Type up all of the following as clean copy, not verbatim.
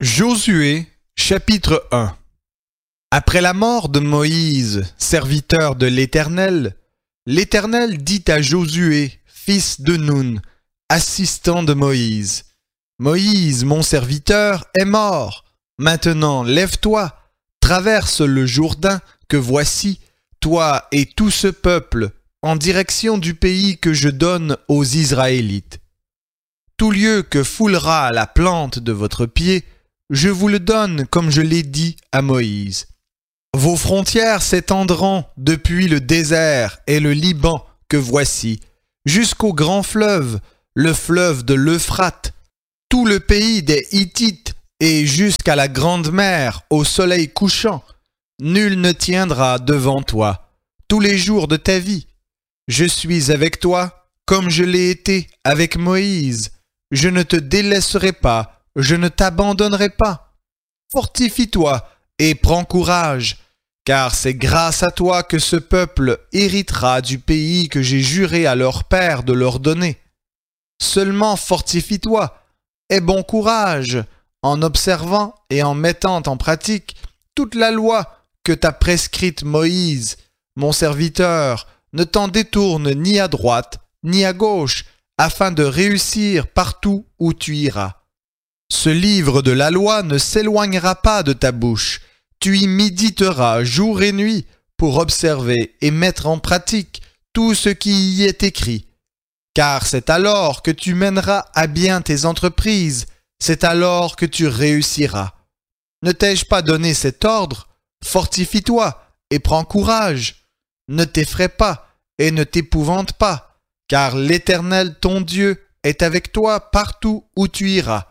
Josué, chapitre 1. Après la mort de Moïse, serviteur de l'Éternel, l'Éternel dit à Josué, fils de Nun, assistant de Moïse, « Moïse, mon serviteur, est mort. Maintenant, lève-toi, traverse le Jourdain que voici, toi et tout ce peuple, en direction du pays que je donne aux Israélites. Tout lieu que foulera la plante de votre pied, je vous le donne comme je l'ai dit à Moïse. Vos frontières s'étendront depuis le désert et le Liban que voici, jusqu'au grand fleuve, le fleuve de l'Euphrate, tout le pays des Hittites et jusqu'à la grande mer au soleil couchant. Nul ne tiendra devant toi tous les jours de ta vie. Je suis avec toi comme je l'ai été avec Moïse. Je ne te délaisserai pas. Je ne t'abandonnerai pas. Fortifie-toi et prends courage, car c'est grâce à toi que ce peuple héritera du pays que j'ai juré à leur père de leur donner. Seulement fortifie-toi, aie bon courage, en observant et en mettant en pratique toute la loi que t'a prescrite Moïse, mon serviteur. Ne t'en détourne ni à droite ni à gauche, afin de réussir partout où tu iras. Ce livre de la loi ne s'éloignera pas de ta bouche. Tu y méditeras jour et nuit pour observer et mettre en pratique tout ce qui y est écrit. Car c'est alors que tu mèneras à bien tes entreprises, c'est alors que tu réussiras. Ne t'ai-je pas donné cet ordre? Fortifie-toi et prends courage. Ne t'effraie pas et ne t'épouvante pas, car l'Éternel ton Dieu est avec toi partout où tu iras.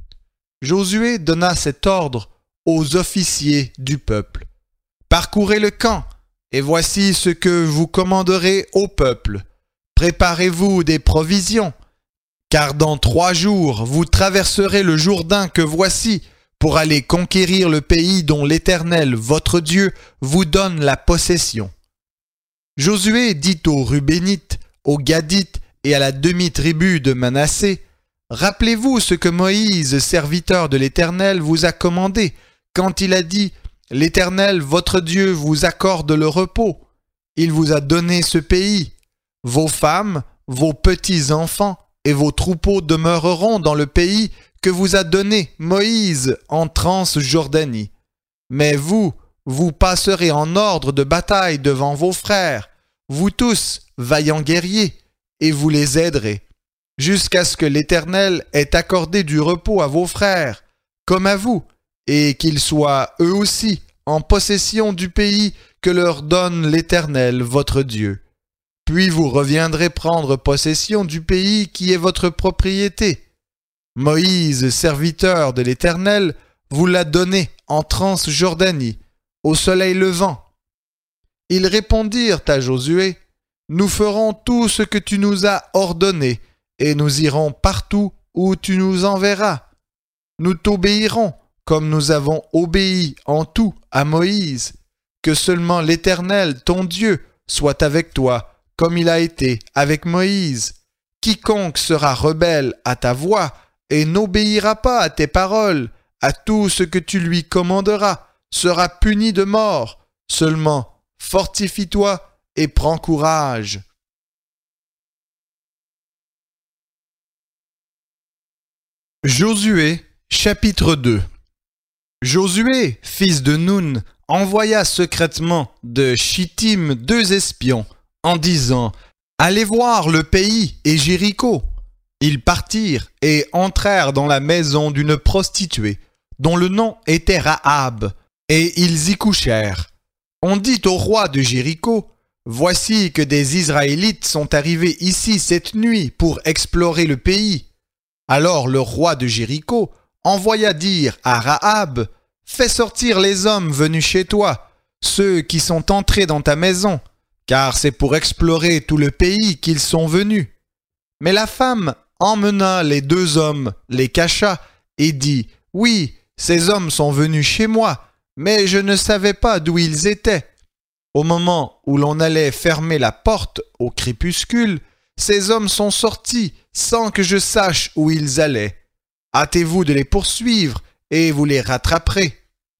Josué donna cet ordre aux officiers du peuple. Parcourez le camp, et voici ce que vous commanderez au peuple. Préparez-vous des provisions, car dans 3 jours vous traverserez le Jourdain que voici pour aller conquérir le pays dont l'Éternel, votre Dieu, vous donne la possession. Josué dit aux Rubénites, aux Gadites et à la demi-tribu de Manassé, rappelez-vous ce que Moïse, serviteur de l'Éternel, vous a commandé, quand il a dit « L'Éternel, votre Dieu, vous accorde le repos. Il vous a donné ce pays. Vos femmes, vos petits-enfants et vos troupeaux demeureront dans le pays que vous a donné Moïse en Transjordanie. Mais vous, vous passerez en ordre de bataille devant vos frères, vous tous, vaillants guerriers, et vous les aiderez. Jusqu'à ce que l'Éternel ait accordé du repos à vos frères, comme à vous, et qu'ils soient eux aussi en possession du pays que leur donne l'Éternel, votre Dieu. Puis vous reviendrez prendre possession du pays qui est votre propriété. Moïse, serviteur de l'Éternel, vous l'a donné en Transjordanie, au soleil levant. Ils répondirent à Josué, « Nous ferons tout ce que tu nous as ordonné, et nous irons partout où tu nous enverras. Nous t'obéirons, comme nous avons obéi en tout à Moïse. Que seulement l'Éternel, ton Dieu, soit avec toi, comme il a été avec Moïse. Quiconque sera rebelle à ta voix et n'obéira pas à tes paroles, à tout ce que tu lui commanderas, sera puni de mort. Seulement, fortifie-toi et prends courage. » Josué, chapitre 2. Josué, fils de Nun, envoya secrètement de Chittim 2 espions, en disant « Allez voir le pays et Jéricho. » Ils partirent et entrèrent dans la maison d'une prostituée, dont le nom était Rahab, et ils y couchèrent. On dit au roi de Jéricho, « Voici que des Israélites sont arrivés ici cette nuit pour explorer le pays. » Alors le roi de Jéricho envoya dire à Rahab, « Fais sortir les hommes venus chez toi, ceux qui sont entrés dans ta maison, car c'est pour explorer tout le pays qu'ils sont venus. » Mais la femme emmena les 2 hommes, les cacha, et dit, « Oui, ces hommes sont venus chez moi, mais je ne savais pas d'où ils étaient. » Au moment où l'on allait fermer la porte au crépuscule, ces hommes sont sortis sans que je sache où ils allaient. Hâtez-vous de les poursuivre et vous les rattraperez.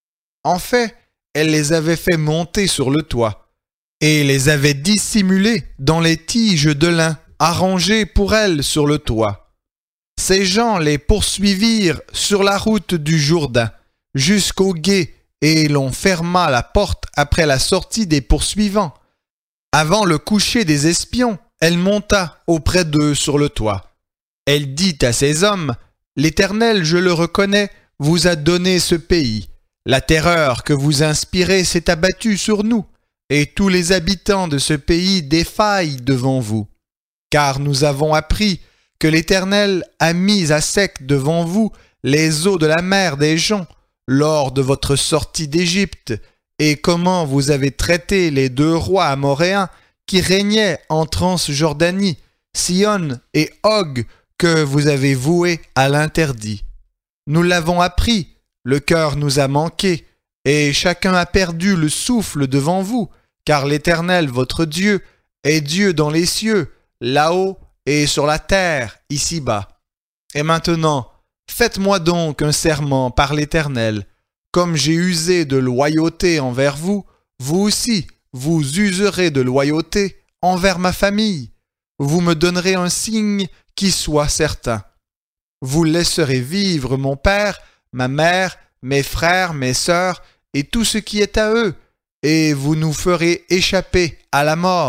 En fait, elle les avait fait monter sur le toit, et les avait dissimulés dans les tiges de lin arrangées pour elles sur le toit. Ces gens les poursuivirent sur la route du Jourdain jusqu'au gué, et l'on ferma la porte après la sortie des poursuivants. Avant le coucher des espions, elle monta auprès d'eux sur le toit. Elle dit à ces hommes, « L'Éternel, je le reconnais, vous a donné ce pays. La terreur que vous inspirez s'est abattue sur nous, et tous les habitants de ce pays défaillent devant vous. Car nous avons appris que l'Éternel a mis à sec devant vous les eaux de la mer des joncs lors de votre sortie d'Égypte, et comment vous avez traité les 2 rois amoréens qui régnaient en Transjordanie, Sihon et Og, que vous avez voués à l'interdit. Nous l'avons appris, le cœur nous a manqué, et chacun a perdu le souffle devant vous, car l'Éternel, votre Dieu, est Dieu dans les cieux, là-haut et sur la terre, ici-bas. Et maintenant, faites-moi donc un serment par l'Éternel. Comme j'ai usé de loyauté envers vous, vous aussi, vous userez de loyauté envers ma famille. Vous me donnerez un signe qui soit certain. Vous laisserez vivre mon père, ma mère, mes frères, mes sœurs, et tout ce qui est à eux, et vous nous ferez échapper à la mort. »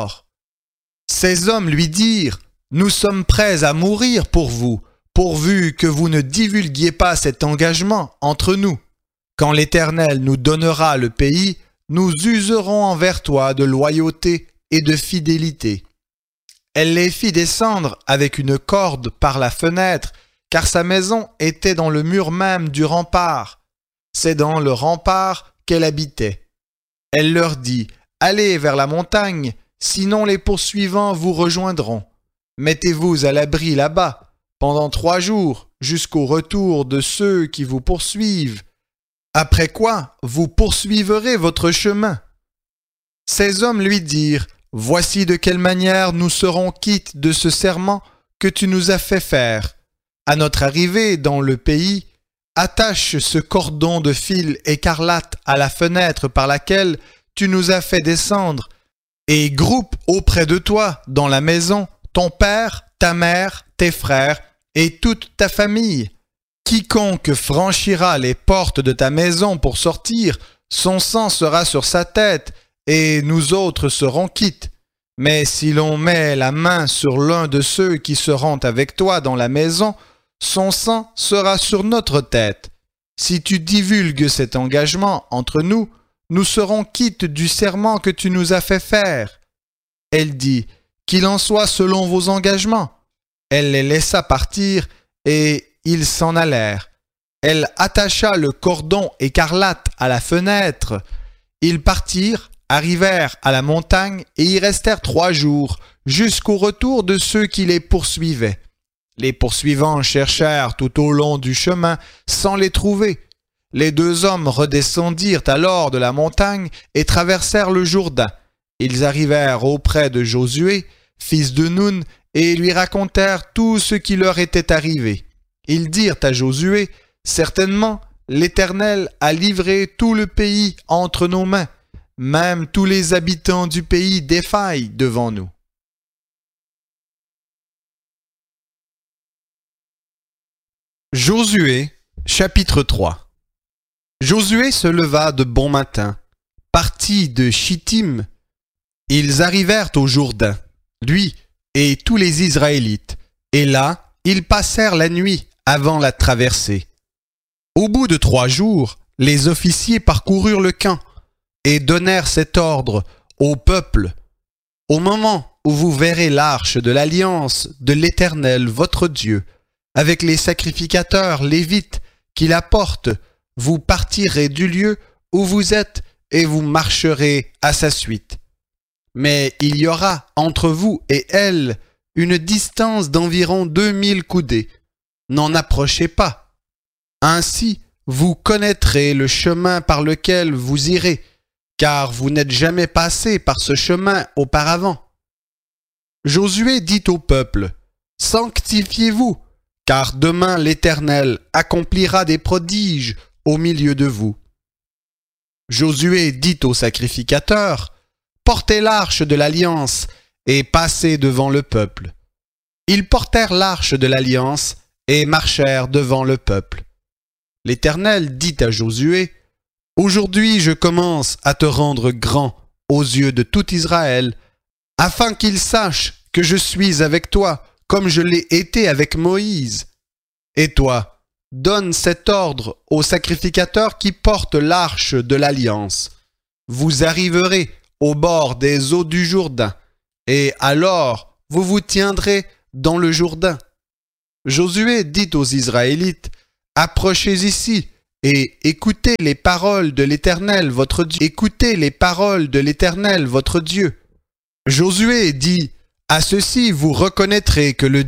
Ces hommes lui dirent, « Nous sommes prêts à mourir pour vous, pourvu que vous ne divulguiez pas cet engagement entre nous. Quand l'Éternel nous donnera le pays, nous userons envers toi de loyauté et de fidélité. » Elle les fit descendre avec une corde par la fenêtre, car sa maison était dans le mur même du rempart. C'est dans le rempart qu'elle habitait. Elle leur dit, « Allez vers la montagne, sinon les poursuivants vous rejoindront. Mettez-vous à l'abri là-bas, pendant 3 jours, jusqu'au retour de ceux qui vous poursuivent. Après quoi, vous poursuivrez votre chemin. » Ces hommes lui dirent, « Voici de quelle manière nous serons quittes de ce serment que tu nous as fait faire. À notre arrivée dans le pays, attache ce cordon de fil écarlate à la fenêtre par laquelle tu nous as fait descendre, et groupe auprès de toi, dans la maison, ton père, ta mère, tes frères, et toute ta famille. Quiconque franchira les portes de ta maison pour sortir, son sang sera sur sa tête, et nous autres serons quittes. Mais si l'on met la main sur l'un de ceux qui seront avec toi dans la maison, son sang sera sur notre tête. Si tu divulgues cet engagement entre nous, nous serons quittes du serment que tu nous as fait faire. » Elle dit, « Qu'il en soit selon vos engagements. » Elle les laissa partir, et ils s'en allèrent. Elle attacha le cordon écarlate à la fenêtre. Ils partirent, arrivèrent à la montagne, et y restèrent 3 jours, jusqu'au retour de ceux qui les poursuivaient. Les poursuivants cherchèrent tout au long du chemin sans les trouver. Les 2 hommes redescendirent alors de la montagne et traversèrent le Jourdain. Ils arrivèrent auprès de Josué, fils de Nun, et lui racontèrent tout ce qui leur était arrivé. Ils dirent à Josué, « Certainement, l'Éternel a livré tout le pays entre nos mains. Même tous les habitants du pays défaillent devant nous. » Josué, chapitre 3. Josué se leva de bon matin, partit de Chittim. Ils arrivèrent au Jourdain, lui et tous les Israélites, et là, ils passèrent la nuit avant la traversée. Au bout de 3 jours, les officiers parcoururent le camp et donnèrent cet ordre au peuple. « Au moment où vous verrez l'arche de l'alliance de l'Éternel votre Dieu, avec les sacrificateurs lévites qui la portent, vous partirez du lieu où vous êtes et vous marcherez à sa suite. Mais il y aura entre vous et elle une distance d'environ 2000 coudées. N'en approchez pas. Ainsi, vous connaîtrez le chemin par lequel vous irez, car vous n'êtes jamais passé par ce chemin auparavant. » Josué dit au peuple, « Sanctifiez-vous, car demain l'Éternel accomplira des prodiges au milieu de vous. Josué dit aux sacrificateurs, « Portez l'arche de l'alliance et passez devant le peuple. » Ils portèrent l'arche de l'alliance et marchèrent devant le peuple. L'Éternel dit à Josué, « Aujourd'hui je commence à te rendre grand aux yeux de tout Israël, afin qu'ils sachent que je suis avec toi, comme je l'ai été avec Moïse. Et toi, donne cet ordre aux sacrificateurs qui portent l'arche de l'alliance. Vous arriverez au bord des eaux du Jourdain, et alors vous vous tiendrez dans le Jourdain. » Josué dit aux Israélites, « Approchez ici et écoutez les paroles de l'Éternel votre Dieu. Écoutez les paroles de l'Éternel votre Dieu. » Josué dit, « À ceci vous reconnaîtrez que le